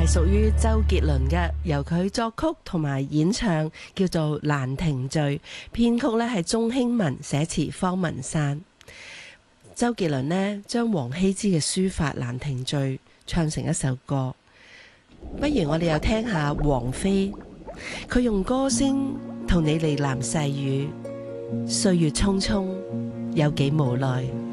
係屬於周杰倫嘅，由佢作曲同埋演唱，叫做《蘭亭序》，編曲呢係鍾興文，寫詞方文山。周杰倫呢將王羲之嘅書法《蘭亭序》唱成一首歌，不如我哋又聽下王菲，佢用歌聲同你呢喃細語，歲月匆匆有幾無奈。